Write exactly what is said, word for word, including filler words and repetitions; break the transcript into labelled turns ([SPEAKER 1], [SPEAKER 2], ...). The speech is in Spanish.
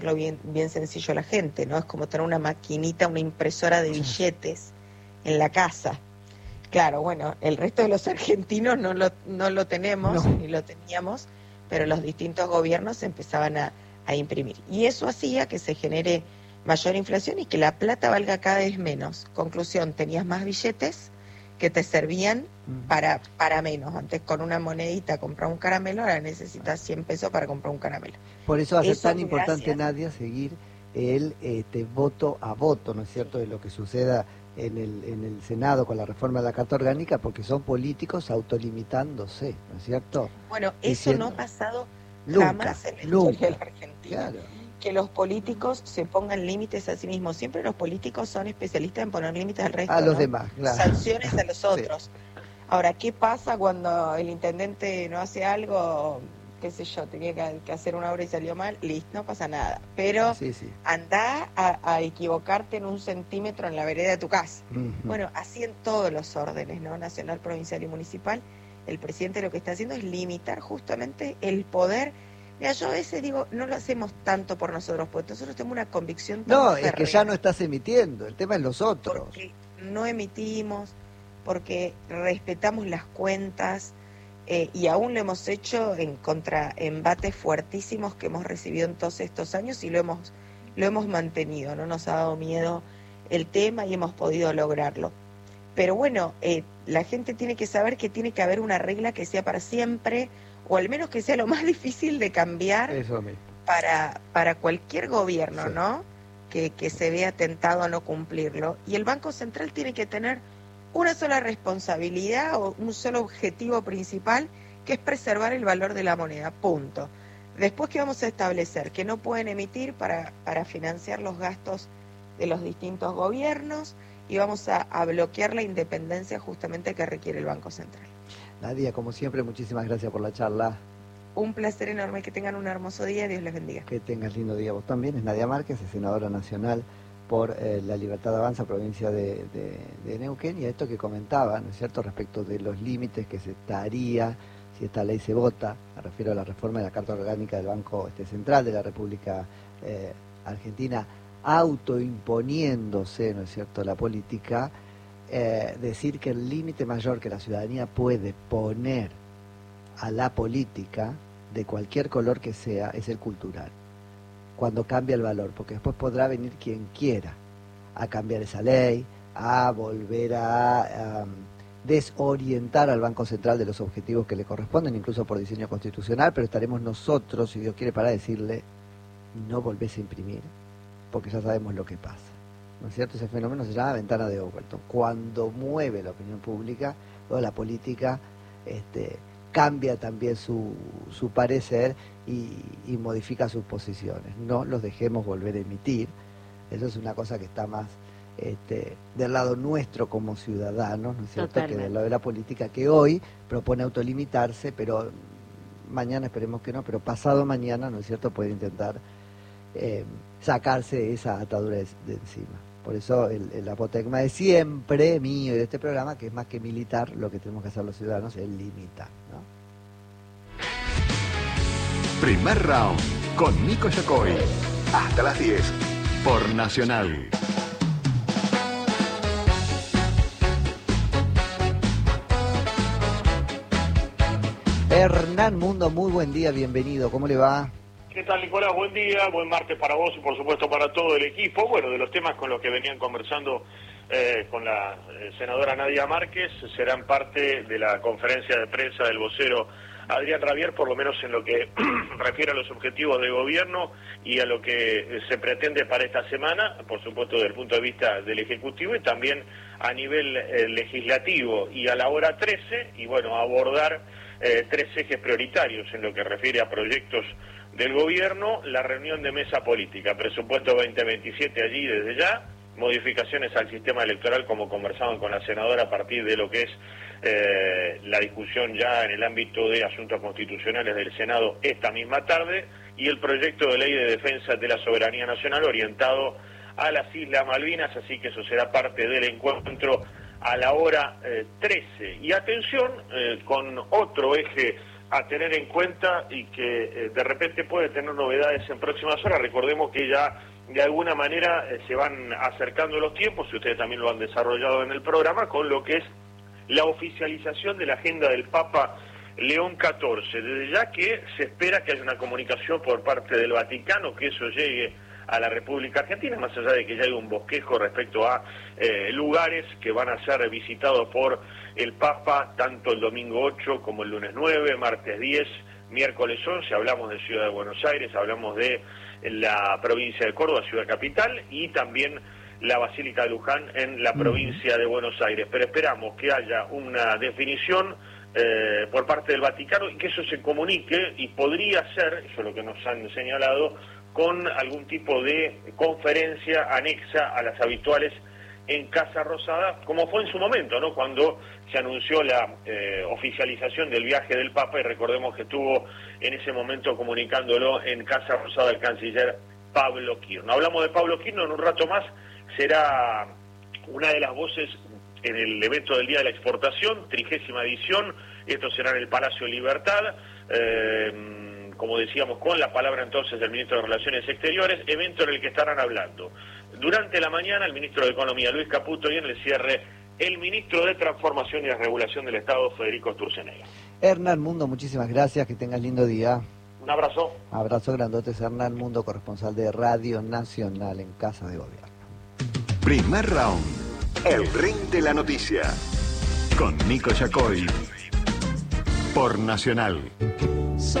[SPEAKER 1] lo bien, bien sencillo a la gente, ¿no? Es como tener una maquinita, una impresora de billetes en la casa. Claro, bueno, el resto de los argentinos no lo, no lo tenemos,
[SPEAKER 2] No.
[SPEAKER 1] ni lo teníamos, pero los distintos gobiernos empezaban a, a imprimir. Y eso hacía que se genere mayor inflación y que la plata valga cada vez menos. Conclusión, tenías más billetes que te servían para, para menos. Antes con una monedita comprar un caramelo, ahora necesitas cien pesos para comprar un caramelo.
[SPEAKER 2] Por eso va a ser
[SPEAKER 1] Eso
[SPEAKER 2] tan importante,
[SPEAKER 1] gracias.
[SPEAKER 2] Nadia, seguir el este, voto a voto, ¿no es cierto?, de lo que suceda en el, en el Senado con la reforma de la Carta Orgánica, porque son políticos autolimitándose, ¿no es cierto?
[SPEAKER 1] Bueno, eso
[SPEAKER 2] Diciendo,
[SPEAKER 1] no ha pasado
[SPEAKER 2] nunca,
[SPEAKER 1] jamás en la
[SPEAKER 2] nunca,
[SPEAKER 1] historia de la Argentina.
[SPEAKER 2] Claro.
[SPEAKER 1] Que los políticos se pongan límites a sí mismos. Siempre los políticos son especialistas en poner límites al resto,
[SPEAKER 2] A los
[SPEAKER 1] ¿no?
[SPEAKER 2] demás, claro.
[SPEAKER 1] Sanciones a los
[SPEAKER 2] Sí.
[SPEAKER 1] otros. Ahora, ¿qué pasa cuando el intendente no hace algo? Qué sé yo, tenía que, que hacer una obra y salió mal, listo, no pasa nada. Pero
[SPEAKER 2] Sí, sí.
[SPEAKER 1] andá a, a equivocarte en un centímetro en la vereda de tu casa.
[SPEAKER 2] Uh-huh.
[SPEAKER 1] Bueno, así en todos los órdenes, ¿no? Nacional, provincial y municipal, el presidente lo que está haciendo es limitar justamente el poder. Mira, yo a veces digo, no lo hacemos tanto por nosotros, porque nosotros tenemos una convicción tan
[SPEAKER 2] No,
[SPEAKER 1] férrea,
[SPEAKER 2] es que ya no estás emitiendo, el tema es los otros.
[SPEAKER 1] Porque no emitimos, porque respetamos las cuentas, eh, y aún lo hemos hecho en contra embates fuertísimos que hemos recibido en todos estos años y lo hemos, lo hemos mantenido, no nos ha dado miedo el tema y hemos podido lograrlo. Pero bueno, eh, la gente tiene que saber que tiene que haber una regla que sea para siempre, o al menos que sea lo más difícil de cambiar.
[SPEAKER 2] Eso mismo.
[SPEAKER 1] para, para cualquier gobierno,
[SPEAKER 2] Sí.
[SPEAKER 1] ¿no? Que, que se vea tentado a no cumplirlo. Y el Banco Central tiene que tener una sola responsabilidad o un solo objetivo principal, que es preservar el valor de la moneda, punto. Después, ¿qué vamos a establecer? Que no pueden emitir para, para financiar los gastos de los distintos gobiernos, y vamos a, a bloquear la independencia justamente que requiere el Banco Central.
[SPEAKER 2] Nadia, como siempre, muchísimas gracias por la charla.
[SPEAKER 1] Un placer enorme, que tengan un hermoso día, Dios les bendiga.
[SPEAKER 2] Que tengas lindo día vos también. Es Nadia Márquez, es senadora nacional por eh, la Libertad Avanza, provincia de, de, de Neuquén, y a esto que comentaba, ¿no es cierto?, respecto de los límites que se estaría, si esta ley se vota, me refiero a la reforma de la Carta Orgánica del Banco este, Central de la República eh, Argentina, autoimponiéndose, ¿no es cierto?, la política, eh, decir que el límite mayor que la ciudadanía puede poner a la política, de cualquier color que sea, es el cultural, cuando cambia el valor, porque después podrá venir quien quiera a cambiar esa ley, a volver a, a desorientar al Banco Central de los objetivos que le corresponden, incluso por diseño constitucional, pero estaremos nosotros, si Dios quiere, para decirle, no volvés a imprimir, porque ya sabemos lo que pasa, ¿no es cierto? Ese fenómeno se llama ventana de Overton. Cuando mueve la opinión pública, toda la política este, cambia también su, su parecer y, y modifica sus posiciones. No los dejemos volver a emitir. Eso es una cosa que está más este, del lado nuestro como ciudadanos, ¿no es cierto?, Totalmente. Que del lado de la política, que hoy propone autolimitarse, pero mañana esperemos que no, pero pasado mañana, ¿no es cierto?, puede intentar eh, sacarse esa atadura de, de encima. Por eso el, el apotegma de siempre, mío y de este programa, que es más que militar, lo que tenemos que hacer los ciudadanos es limitar, ¿no?
[SPEAKER 3] Primer round con Nico Yacoy. Hasta las diez por Nacional.
[SPEAKER 2] Hernán Mundo, muy buen día, bienvenido, ¿cómo le va?
[SPEAKER 4] ¿Qué tal, Nicolás? Buen día, buen martes para vos y por supuesto para todo el equipo. Bueno, de los temas con los que venían conversando eh, con la eh, senadora Nadia Márquez, serán parte de la conferencia de prensa del vocero Adrián Rabier, por lo menos en lo que refiere a los objetivos de gobierno y a lo que se pretende para esta semana, por supuesto desde el punto de vista del Ejecutivo y también a nivel eh, legislativo, y a la hora trece, y bueno, abordar eh, tres ejes prioritarios en lo que refiere a proyectos del gobierno: la reunión de mesa política, presupuesto veinte veintisiete allí desde ya, modificaciones al sistema electoral como conversaban con la senadora a partir de lo que es eh, la discusión ya en el ámbito de asuntos constitucionales del Senado esta misma tarde, y el proyecto de ley de defensa de la soberanía nacional orientado a las Islas Malvinas, así que eso será parte del encuentro a la hora eh, trece. Y atención, eh, con otro eje a tener en cuenta y que eh, de repente puede tener novedades en próximas horas. Recordemos que ya de alguna manera eh, se van acercando los tiempos, y ustedes también lo han desarrollado en el programa, con lo que es la oficialización de la agenda del Papa León catorce. Desde ya que se espera que haya una comunicación por parte del Vaticano, que eso llegue a la República Argentina, más allá de que ya hay un bosquejo respecto a eh, lugares que van a ser visitados por el Papa, tanto el domingo ocho como el lunes nueve, martes diez, miércoles once. Hablamos de Ciudad de Buenos Aires, hablamos de la provincia de Córdoba, ciudad capital, y también la Basílica de Luján en la provincia de Buenos Aires. Pero esperamos que haya una definición eh, por parte del Vaticano y que eso se comunique, y podría ser, eso es lo que nos han señalado, con algún tipo de conferencia anexa a las habituales en Casa Rosada, como fue en su momento, ¿no?, cuando se anunció la eh, oficialización del viaje del Papa, y recordemos que estuvo en ese momento comunicándolo en Casa Rosada el canciller Pablo Quirno. Hablamos de Pablo Quirno, en un rato más será una de las voces en el evento del Día de la Exportación, trigésima edición. Esto será en el Palacio Libertad, eh, como decíamos, con la palabra entonces del ministro de Relaciones Exteriores, evento en el que estarán hablando durante la mañana el ministro de Economía, Luis Caputo, y en el cierre el ministro de Transformación y Regulación del Estado, Federico Sturzenegger.
[SPEAKER 2] Hernán Mundo, muchísimas gracias, que tengas lindo día.
[SPEAKER 4] Un abrazo.
[SPEAKER 2] Abrazo grandote, Hernán Mundo, corresponsal de Radio Nacional en Casa de Gobierno.
[SPEAKER 3] Primer round, el ring de la noticia, con Nico Yacoy, por Nacional.